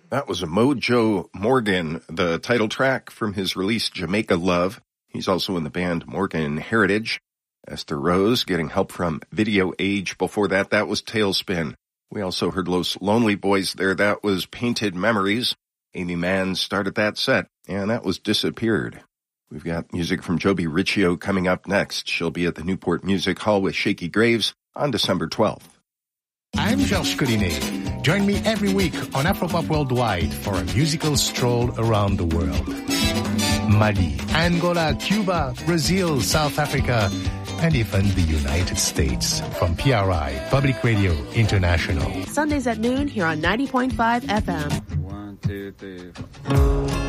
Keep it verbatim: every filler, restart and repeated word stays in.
That was a Mojo Morgan, the title track from his release Jamaica Love. He's also in the band Morgan Heritage. Esther Rose getting help from Video Age. Before that, that was Tailspin. We also heard Los Lonely Boys there. That was Painted Memories. Amy Mann started that set, and that was Disappeared. We've got music from Joby Riccio coming up next. She'll be at the Newport Music Hall with Shaky Graves on December twelfth. I'm Georges Collinet. Join me every week on Afropop Worldwide for a musical stroll around the world. Mali, Angola, Cuba, Brazil, South Africa, and even the United States from P R I, Public Radio International. Sundays at noon here on ninety point five F M. One, two, three, four.